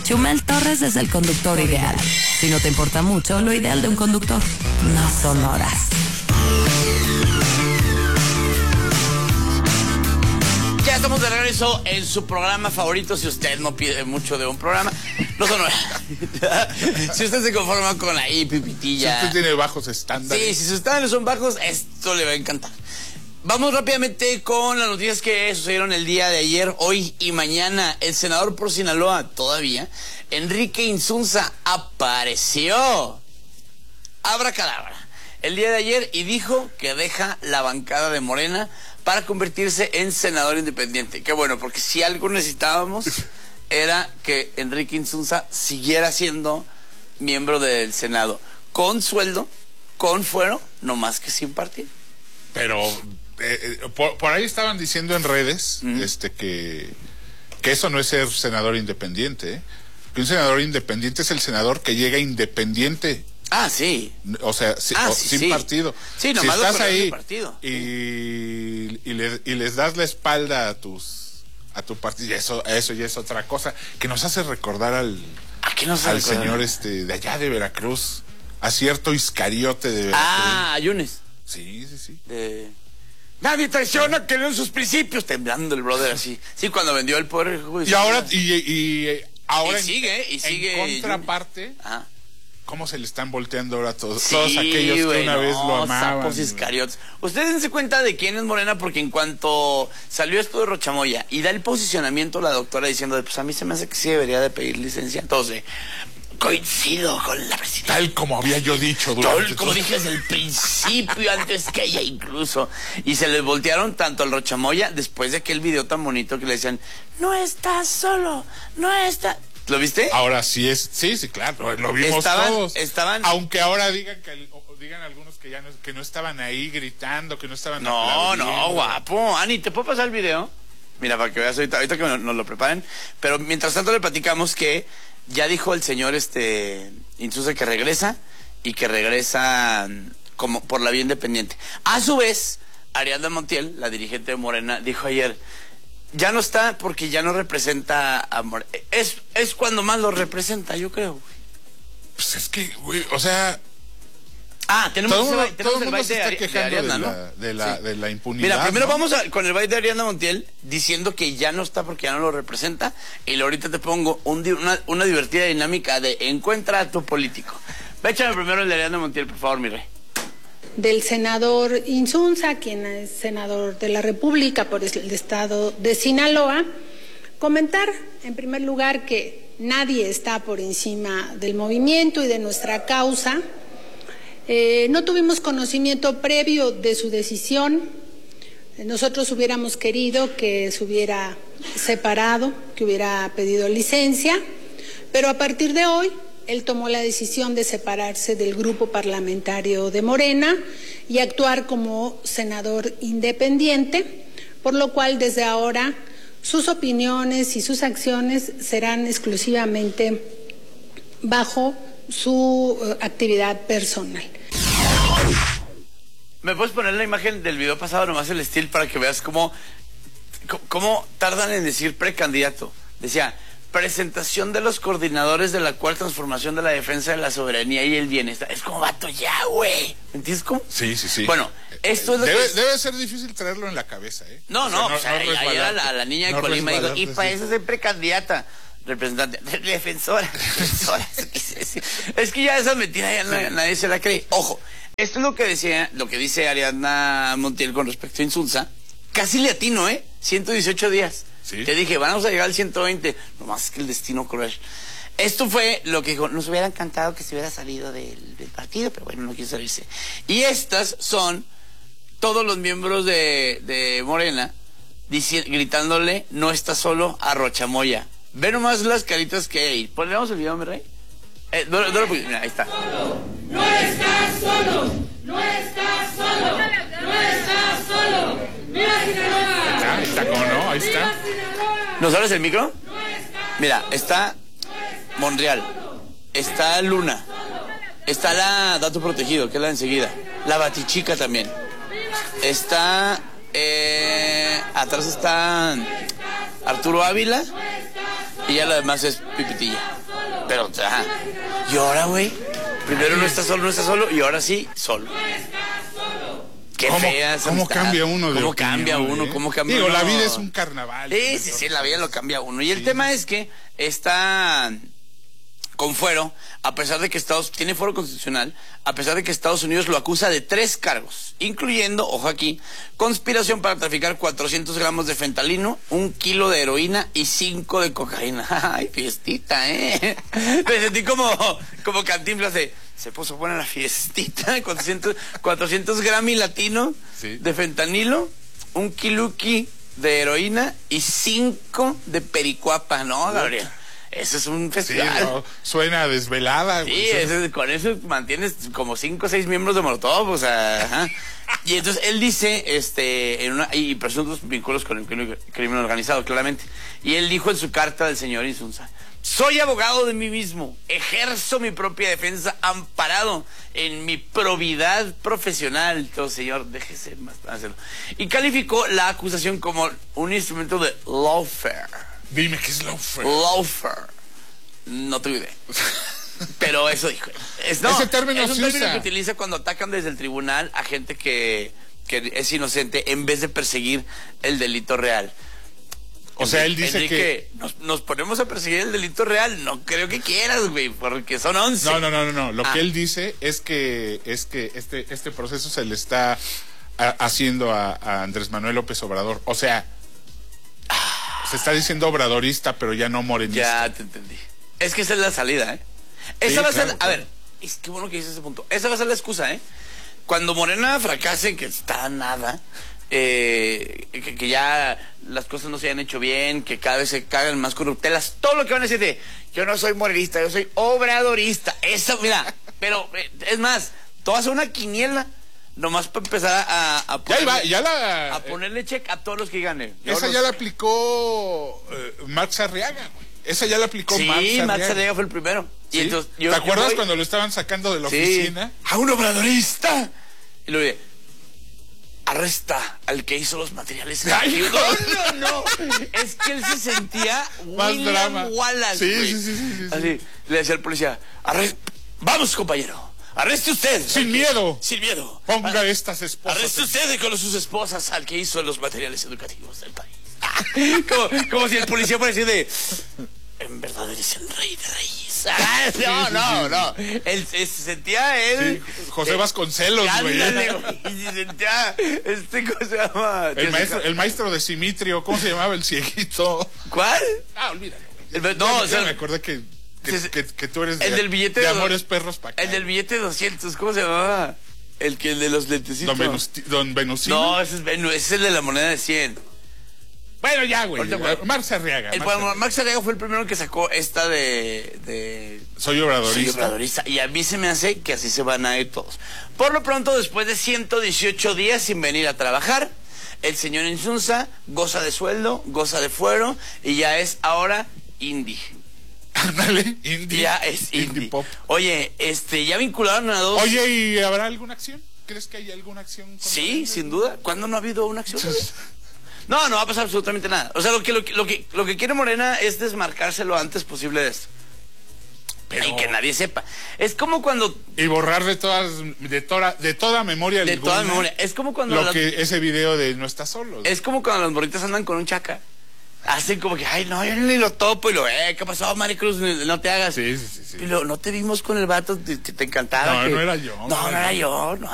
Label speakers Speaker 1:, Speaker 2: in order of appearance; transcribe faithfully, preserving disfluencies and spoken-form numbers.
Speaker 1: Chumel Torres es el conductor ideal. Si no te importa mucho, lo ideal de un conductor no son horas.
Speaker 2: Ya estamos de regreso en su programa favorito. Si usted no pide mucho de un programa, no son horas. Si usted se conforma con ahí, pipitilla.
Speaker 3: Si usted tiene bajos estándares.
Speaker 2: Sí, si sus estándares son bajos, esto le va a encantar. Vamos rápidamente con las noticias que sucedieron el día de ayer, hoy y mañana. El senador por Sinaloa, todavía, Enrique Insunza, apareció. Abracadabra. El día de ayer y dijo que deja la bancada de Morena para convertirse en senador independiente. Qué bueno, porque si algo necesitábamos era que Enrique Insunza siguiera siendo miembro del Senado, con sueldo, con fuero, no más que sin partido.
Speaker 3: Pero eh, por, por ahí estaban diciendo en redes mm. este que, que eso no es ser senador independiente, ¿eh? Que un senador independiente es el senador que llega independiente.
Speaker 2: Ah, sí.
Speaker 3: O sea, si,
Speaker 2: ah,
Speaker 3: o,
Speaker 2: sí,
Speaker 3: sin
Speaker 2: sí.
Speaker 3: partido.
Speaker 2: Sí,
Speaker 3: si
Speaker 2: nomás
Speaker 3: estás
Speaker 2: lo
Speaker 3: ahí
Speaker 2: partido.
Speaker 3: Y, y, le, y les das la espalda a tus a tu partido, eso, eso ya es otra cosa que nos hace recordar al,
Speaker 2: ¿A qué nos
Speaker 3: al
Speaker 2: recordar?
Speaker 3: señor este de allá de Veracruz, a cierto Iscariote de Veracruz.
Speaker 2: Ah, Yunes.
Speaker 3: Sí, sí, sí.
Speaker 2: De... Nadie traiciona que en sus principios, temblando el brother así. Sí, cuando vendió el poder judicial.
Speaker 3: Y ahora y, y ahora
Speaker 2: y sigue, y sigue.
Speaker 3: En contraparte.
Speaker 2: Ajá.
Speaker 3: ¿Cómo se le están volteando ahora a todos,
Speaker 2: sí,
Speaker 3: todos aquellos que
Speaker 2: wey,
Speaker 3: una
Speaker 2: no,
Speaker 3: vez lo amaban?
Speaker 2: Sapos iscariotes. Ustedes dense cuenta de quién es Morena, porque en cuanto salió esto de Rochamoya y da el posicionamiento la doctora diciendo, pues a mí se me hace que sí debería de pedir licencia. Entonces, coincido con la presidenta.
Speaker 3: Tal como había yo dicho durante
Speaker 2: Tal como dije desde el principio, antes que ella incluso. Y se les voltearon tanto al Rochamoya después de aquel video tan bonito que le decían, no estás solo, no estás... ¿Lo viste?
Speaker 3: Ahora sí es, sí, sí, claro, lo vimos
Speaker 2: estaban,
Speaker 3: todos.
Speaker 2: Estaban...
Speaker 3: Aunque ahora digan que digan algunos que ya no, que no estaban ahí gritando, que no estaban
Speaker 2: No, no, guapo. Ani, ¿te puedo pasar el video? Mira, para que veas ahorita, ahorita que nos, nos lo preparen. Pero mientras tanto le platicamos que ya dijo el señor este Insunza que regresa y que regresa como por la vía independiente. A su vez, Ariadna Montiel, la dirigente de Morena, dijo ayer, ya no está porque ya no representa a Morena. Es, es cuando más lo representa, yo creo, güey.
Speaker 3: Pues es que, güey, o sea...
Speaker 2: Ah, tenemos,
Speaker 3: todo,
Speaker 2: ese, tenemos el baile de, Ari de Ariadna,
Speaker 3: de la,
Speaker 2: ¿no?
Speaker 3: De la,
Speaker 2: sí.
Speaker 3: de la impunidad.
Speaker 2: Mira, primero
Speaker 3: ¿no?
Speaker 2: vamos a, con el baile de Ariadna Montiel diciendo que ya no está porque ya no lo representa. Y ahorita te pongo un, una, una divertida dinámica de encuentra a tu político. Échame primero el de Ariadna Montiel, por favor, mi rey.
Speaker 4: Del senador Insunza, quien es senador de la República por el estado de Sinaloa, comentar en primer lugar que nadie está por encima del movimiento y de nuestra causa. Eh, no tuvimos conocimiento previo de su decisión. Nosotros hubiéramos querido que se hubiera separado, que hubiera pedido licencia, pero a partir de hoy él tomó la decisión de separarse del grupo parlamentario de Morena y actuar como senador independiente, por lo cual desde ahora sus opiniones y sus acciones serán exclusivamente bajo su uh, actividad personal.
Speaker 2: ¿Me puedes poner la imagen del video pasado, nomás el estilo, para que veas cómo, cómo tardan en decir precandidato? Decía, presentación de los coordinadores de la cuarta transformación de la defensa de la soberanía y el bienestar. Es como vato ya, güey. ¿Me entiendes cómo?
Speaker 3: Sí, sí, sí.
Speaker 2: Bueno, esto es lo
Speaker 3: debe,
Speaker 2: que...
Speaker 3: Debe ser difícil traerlo en la cabeza, ¿eh?
Speaker 2: No,
Speaker 3: o sea,
Speaker 2: no,
Speaker 3: no,
Speaker 2: o sea,
Speaker 3: no
Speaker 2: ahí era la, la niña de
Speaker 3: no
Speaker 2: Colima y digo, y para
Speaker 3: sí.
Speaker 2: eso soy precandidata. Representante, defensora, defensora. Es que ya esa mentira ya nadie, nadie se la cree. Ojo, esto es lo que decía, lo que dice Ariadna Montiel con respecto a Insunza. Casi le atino, ¿eh? ciento dieciocho días.
Speaker 3: ¿Sí?
Speaker 2: Te dije, vamos a llegar al ciento veinte. Nomás que el destino cruel. Esto fue lo que dijo, nos hubiera encantado que se hubiera salido del, del partido, pero bueno, no quiso salirse. Y estas son todos los miembros de, de Morena gritándole, no está solo a Rochamoya. Ve nomás las caritas que hay ahí. ¿Ponemos el video, mi rey? Eh, no, no, no, mira, ahí está.
Speaker 5: Solo, no estás solo, no estás solo, no estás solo. Mira Sinaloa.
Speaker 3: Ahí está, ¿cómo no? Ahí está.
Speaker 2: ¿Nos abres el micro? Mira, está Monreal, está Luna, está la Dato Protegido, que es la de enseguida, la Batichica también. Está, eh, atrás está Arturo Ávila. Y ya lo demás es pipitilla. Pero, ajá. Y ahora, güey, primero no está solo, no está solo, y ahora sí, solo. Qué
Speaker 3: ¿Cómo,
Speaker 2: fea esa
Speaker 3: ¿cómo
Speaker 2: amistad.
Speaker 3: cambia uno de
Speaker 2: ¿Cómo
Speaker 3: opinión,
Speaker 2: cambia uno?
Speaker 3: eh?
Speaker 2: ¿Cómo cambia
Speaker 3: Digo,
Speaker 2: uno?
Speaker 3: la vida es un carnaval.
Speaker 2: Sí, sí, sí, la vida lo cambia uno. Y el sí. tema es que está con fuero, a pesar de que Estados tiene fuero constitucional, a pesar de que Estados Unidos lo acusa de tres cargos, incluyendo, ojo aquí, conspiración para traficar cuatrocientos gramos de fentanilo, un kilo de heroína y cinco de cocaína. Ay, fiestita, ¿eh? Me sentí como, como Cantinflas de, se puso buena la fiestita, cuatrocientos, cuatrocientos gramos latino sí. de fentanilo, un kiluki de heroína y cinco de pericuapa, ¿no, Gabriel? Eso es un festival.
Speaker 3: Sí, no, suena desvelada.
Speaker 2: Sí, eso, con eso mantienes como cinco o seis miembros de Molotov, o sea, ajá. Y entonces él dice, este, en una, y presuntos vínculos con el crimen, crimen organizado, claramente. Y él dijo en su carta del señor Insunza, soy abogado de mí mismo, ejerzo mi propia defensa amparado en mi probidad profesional. Entonces, señor, déjese más hacerlo. Y calificó la acusación como un instrumento de lawfare.
Speaker 3: Dime qué es lawfare.
Speaker 2: Lawfare. No tengo idea. Pero eso dijo. Es, no,
Speaker 3: Ese término
Speaker 2: es un
Speaker 3: se
Speaker 2: término
Speaker 3: usa.
Speaker 2: que utiliza cuando atacan desde el tribunal a gente que, que es inocente en vez de perseguir el delito real.
Speaker 3: O sea, él dice
Speaker 2: Enrique,
Speaker 3: que...
Speaker 2: Nos, nos ponemos a perseguir el delito real. No creo que quieras, güey, porque son once.
Speaker 3: No, no, no, no. no. Lo
Speaker 2: ah.
Speaker 3: que él dice es que es que este, este proceso se le está a, haciendo a, a Andrés Manuel López Obrador. O sea... Se está diciendo obradorista, pero ya no morenista.
Speaker 2: Ya te entendí. Es que esa es la salida, ¿eh? Esa
Speaker 3: Sí,
Speaker 2: va a
Speaker 3: claro,
Speaker 2: ser...
Speaker 3: claro.
Speaker 2: A ver, es que bueno que dices ese punto. Esa va a ser la excusa, ¿eh? Cuando Morena fracase, que está nada, eh, que, que ya las cosas no se hayan hecho bien, que cada vez se cagan más corruptelas, todo lo que van a decir de, yo no soy morenista, yo soy obradorista. Eso, mira, pero eh, es más, tú vas a una quiniela... Nomás para empezar a, a, ponerle,
Speaker 3: ya, iba, ya la,
Speaker 2: a ponerle check a todos los que ganen.
Speaker 3: Esa
Speaker 2: los...
Speaker 3: ya la aplicó eh, Max Arriaga, güey. Esa ya la aplicó
Speaker 2: sí,
Speaker 3: Max Arriaga.
Speaker 2: Max Arriaga fue el primero.
Speaker 3: ¿Sí?
Speaker 2: Y entonces, yo,
Speaker 3: ¿Te acuerdas
Speaker 2: voy...
Speaker 3: cuando lo estaban sacando de la
Speaker 2: sí.
Speaker 3: oficina?
Speaker 2: ¡A un obradorista! Y luego dije, arresta al que hizo los materiales.
Speaker 3: Ay,
Speaker 2: no, no, no. Es que él se sentía
Speaker 3: Más
Speaker 2: William
Speaker 3: drama.
Speaker 2: Wallace.
Speaker 3: Sí,
Speaker 2: güey.
Speaker 3: sí, sí, sí, sí.
Speaker 2: Así, le decía al policía, arrest... vamos, compañero. Arreste usted.
Speaker 3: Sin miedo.
Speaker 2: Sin miedo.
Speaker 3: Ponga
Speaker 2: Ar
Speaker 3: estas esposas.
Speaker 2: Arreste usted con sus esposas al que hizo los materiales educativos del país. como, como si el policía fuera de... En verdad eres el rey de reyes. Ah, no, no, no. Él se sentía él.
Speaker 3: Sí, José eh, Vasconcelos, güey.
Speaker 2: Y se sentía este, ¿cómo se llama?
Speaker 3: El maestro, el maestro de Simitrio, ¿cómo se llamaba el cieguito?
Speaker 2: ¿Cuál?
Speaker 3: Ah, olvídalo.
Speaker 2: El, no,
Speaker 3: ya,
Speaker 2: o sea,
Speaker 3: ya me acordé que que, que, que tú eres
Speaker 2: el
Speaker 3: de,
Speaker 2: del billete
Speaker 3: de
Speaker 2: de
Speaker 3: Amores Perros para acá.
Speaker 2: El del billete de doscientos, ¿cómo se llamaba? El que el de los lentecitos.
Speaker 3: Don, Venus, don Venusino.
Speaker 2: No, ese es Venus, ese es el de la moneda de cien.
Speaker 3: Bueno, ya, güey. Max Arriaga.
Speaker 2: El,
Speaker 3: Max, Arriaga.
Speaker 2: Max Arriaga fue el primero que sacó esta de... de
Speaker 3: Soy obradorista.
Speaker 2: Soy obradorista. Y a mí se me hace que así se van a ir todos. Por lo pronto, después de ciento dieciocho días sin venir a trabajar, el señor Insunza goza de sueldo, goza de fuero y ya es ahora indie.
Speaker 3: Ándale, indie.
Speaker 2: Ya es indie.
Speaker 3: Indie pop.
Speaker 2: Oye, este, ya vincularon a dos...
Speaker 3: Oye, ¿y habrá alguna acción? ¿Crees que hay alguna acción?
Speaker 2: Sí, sin duda. ¿Cuándo no ha habido una acción? No, no va a pasar absolutamente nada. O sea, lo que, lo que, lo que, lo que quiere Morena es desmarcarse lo antes posible de esto. Pero... Y que nadie sepa. Es como cuando...
Speaker 3: Y borrar de todas, de toda, de toda memoria
Speaker 2: De
Speaker 3: alguna,
Speaker 2: toda memoria. Es como cuando...
Speaker 3: Lo
Speaker 2: las,
Speaker 3: que, ese video de No Estás Solo.
Speaker 2: Es como cuando las morritas andan con un chaca. Hacen como que, ay, no, yo ni lo topo. Y lo, eh, ¿qué pasó, Maricruz? No te hagas.
Speaker 3: Sí, sí, sí. sí.
Speaker 2: Y lo, no te vimos con el vato que te, te encantaba.
Speaker 3: No,
Speaker 2: que...
Speaker 3: no era yo.
Speaker 2: No, no, no era yo. No,